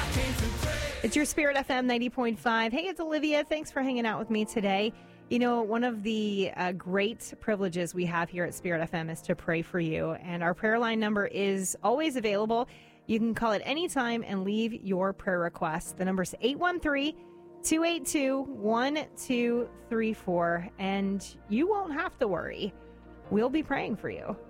It's your Spirit FM 90.5. Hey, it's Olivia. Thanks for hanging out with me today. You know, one of the great privileges we have here at Spirit FM is to pray for you. And our prayer line number is always available. You can call it anytime and leave your prayer request. The number is 813-282-1234. And you won't have to worry. We'll be praying for you.